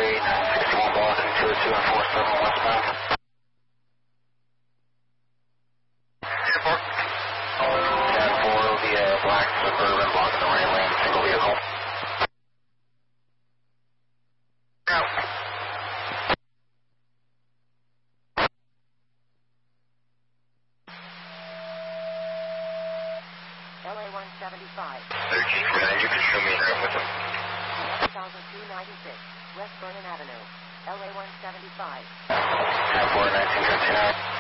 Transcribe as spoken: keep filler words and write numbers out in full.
nine sixty-one Boston, two oh two and four seven westbound. ten four will be a black Suburban blocking the right lane, single vehicle. Out. L A one seventy-five. thirteen for nine, you can show me there with them. one thousand two ninety-six, West Vernon Avenue. L A one seventy-five. ten four, nineteen twenty-nine.